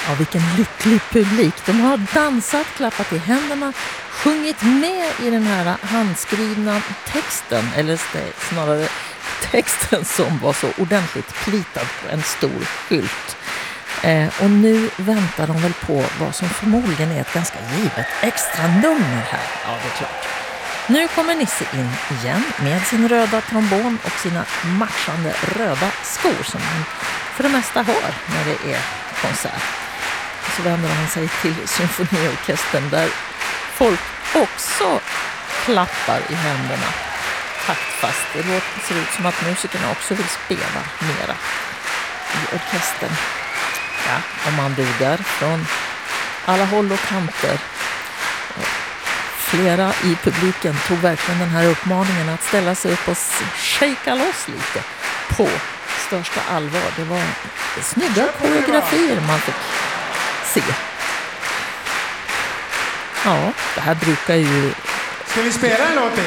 Ja, vilken lycklig publik. De har dansat, klappat i händerna, sjungit med i den här handskrivna texten, eller snarare texten som var så ordentligt plitad på en stor skylt. Och nu väntar de väl på vad som förmodligen är ett ganska givet extra nummer här. Ja, det är klart. Nu kommer Nisse in igen med sin röda trombon och sina matchande röda skor som han för det mesta har när det är konsert. Så vänder han sig till symfoniorkestern där folk också klappar i händerna taktfast. Det ser ut som att musikerna också vill spela mera i orkestern. Ja, och man bugar från alla håll och kanter. Flera i publiken tog verkligen den här uppmaningen att ställa sig upp och shaka loss lite på största allvar. Det var snygga koreografier man fick se. Ja, det här brukar ju... Ska vi spela en låt till?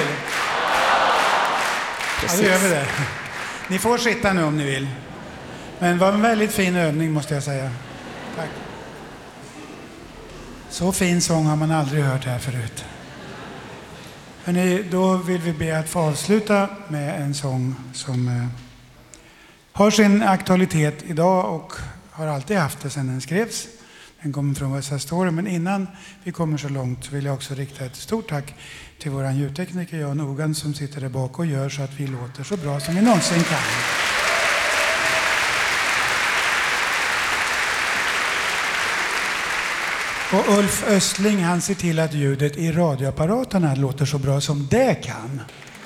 Precis. Ja, då gör vi det. Ni får sitta nu om ni vill. Men det var en väldigt fin övning måste jag säga. Tack. Så fin sång har man aldrig hört här förut. Hörrni, då vill vi be att få avsluta med en sång som har sin aktualitet idag och har alltid haft det sedan den skrevs. Den kommer från West Side Story, men innan vi kommer så långt vill jag också rikta ett stort tack till våran ljudtekniker Jan Ogan som sitter där bak och gör så att vi låter så bra som vi någonsin kan. Och Ulf Östling, han ser till att ljudet i radioapparaterna låter så bra som det kan.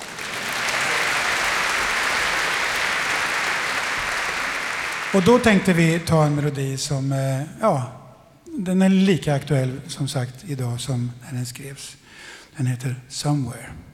Och då tänkte vi ta en melodi som, den är lika aktuell som sagt idag som när den skrevs. Den heter Somewhere.